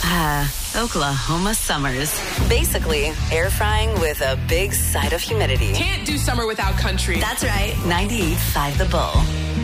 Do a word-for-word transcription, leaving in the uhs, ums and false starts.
Ah, Oklahoma summers. Basically, air frying with a big side of humidity. Can't do summer without country. That's right. ninety-eight point five The Bull.